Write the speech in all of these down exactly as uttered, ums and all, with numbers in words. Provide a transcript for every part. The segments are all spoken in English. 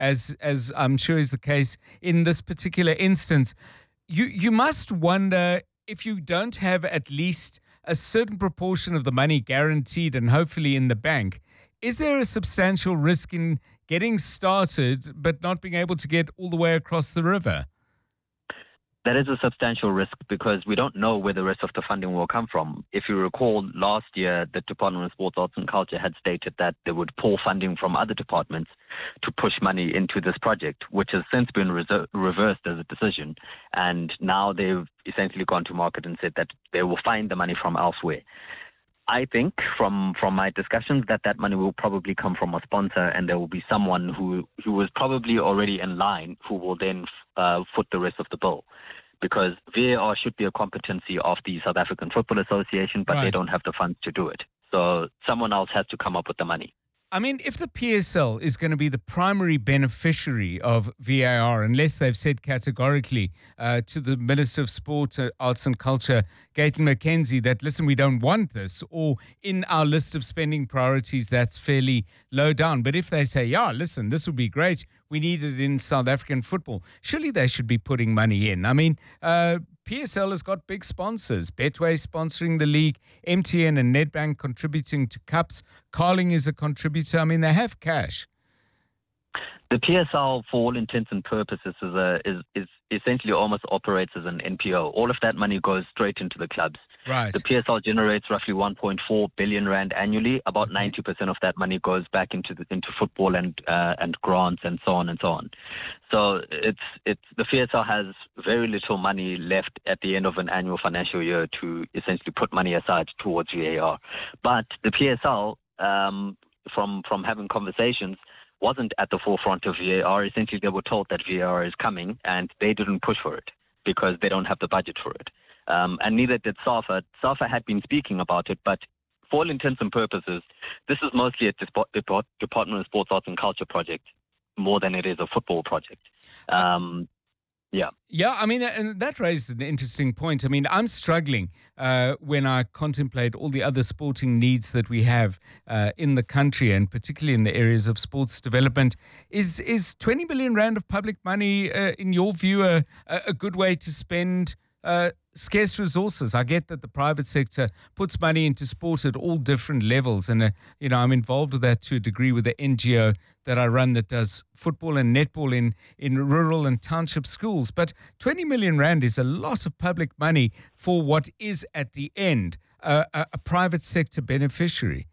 as as I'm sure is the case in this particular instance, you you must wonder if you don't have at least a certain proportion of the money guaranteed and hopefully in the bank, is there a substantial risk in getting started but not being able to get all the way across the river? That is a substantial risk because we don't know where the rest of the funding will come from. If you recall, last year, the Department of Sports, Arts and Culture had stated that they would pull funding from other departments to push money into this project, which has since been reser- reversed as a decision. And now they've essentially gone to market and said that they will find the money from elsewhere. I think from, from my discussions that that money will probably come from a sponsor, and there will be someone who, who is probably already in line who will then uh, foot the rest of the bill. Because V A R should be a competency of the South African Football Association, but Right. they don't have the funds to do it. So someone else has to come up with the money. I mean, if the P S L is going to be the primary beneficiary of V A R, unless they've said categorically uh, to the Minister of Sport, uh, Arts and Culture, Gayton McKenzie, that, listen, we don't want this, or in our list of spending priorities, that's fairly low down. But if they say, yeah, listen, this would be great, we need it in South African football, surely they should be putting money in. I mean, uh, P S L has got big sponsors. Betway sponsoring the league, M T N and Nedbank contributing to cups. Carling is a contributor. I mean, they have cash. The P S L, for all intents and purposes, is, a, is, is essentially almost operates as an N P O. All of that money goes straight into the clubs. Right. The P S L generates roughly one point four billion rand annually. About Okay. ninety percent of that money goes back into the, into football and uh, and grants and so on and so on. So it's it's the P S L has very little money left at the end of an annual financial year to essentially put money aside towards V A R. But the P S L, um, from from having conversations, wasn't at the forefront of V A R. Essentially, they were told that V A R is coming, and they didn't push for it because they don't have the budget for it. Um, and neither did SAFA. SAFA had been speaking about it, but for all intents and purposes, this is mostly a Dep- Dep- Department of Sports, Arts and Culture project more than it is a football project. Um, yeah. Yeah, I mean, and that raised an interesting point. I mean, I'm struggling uh, when I contemplate all the other sporting needs that we have uh, in the country, and particularly in the areas of sports development. Is is twenty million rand of public money, uh, in your view, a, a good way to spend uh, scarce resources? I get that the private sector puts money into sport at all different levels, and uh, you know, I'm involved with that to a degree with the N G O that I run that does football and netball in, in rural and township schools. But twenty million rand is a lot of public money for what is at the end uh, a, a private sector beneficiary.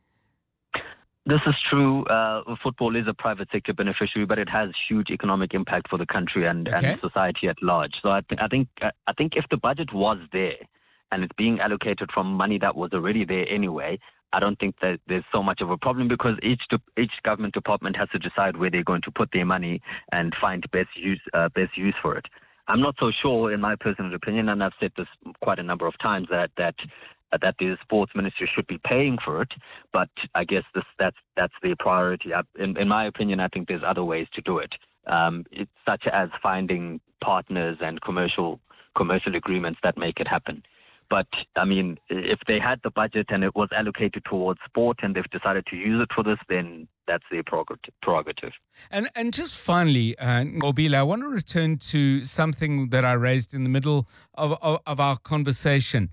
This is true. Uh, football is a private sector beneficiary, but it has huge economic impact for the country and, Okay. and society at large. So I, th- I think I think if the budget was there and it's being allocated from money that was already there anyway, I don't think that there's so much of a problem because each de- each government department has to decide where they're going to put their money and find best use uh, best use for it. I'm not so sure, in my personal opinion, and I've said this quite a number of times, that that uh, that the sports ministry should be paying for it. But I guess this that's that's their priority. I, in, in my opinion, I think there's other ways to do it, um, it's such as finding partners and commercial commercial agreements that make it happen. But, I mean, if they had the budget and it was allocated towards sport and they've decided to use it for this, then that's their prerogative. And and just finally, uh, Ngobile, I want to return to something that I raised in the middle of, of, of our conversation.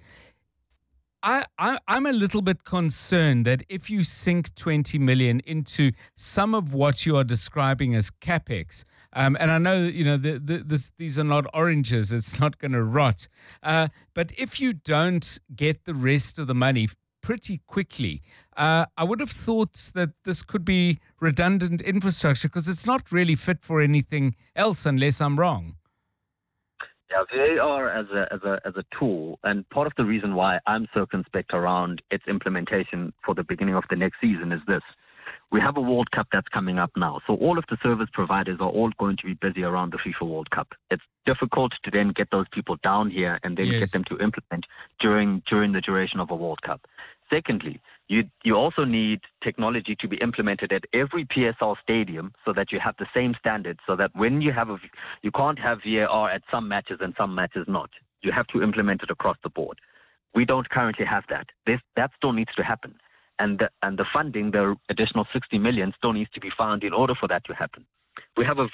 I, I, I'm a little bit concerned that if you sink twenty million into some of what you are describing as capex, um, and I know that, you know, the, the, this, these are not oranges, it's not going to rot, uh, but if you don't get the rest of the money pretty quickly, uh, I would have thought that this could be redundant infrastructure because it's not really fit for anything else unless I'm wrong. Yeah, V A R as a as a as a tool, and part of the reason why I'm circumspect around its implementation for the beginning of the next season is this: we have a World Cup that's coming up now, so all of the service providers are all going to be busy around the FIFA World Cup. It's difficult to then get those people down here and then Yes. get them to implement during during the duration of a World Cup. Secondly, you you also need technology to be implemented at every P S L stadium so that you have the same standards, so that when you have a, you can't have V A R at some matches and some matches not. You have to implement it across the board. We don't currently have that. This, that still needs to happen. And the, and the funding, the additional sixty million, still needs to be found in order for that to happen. we have a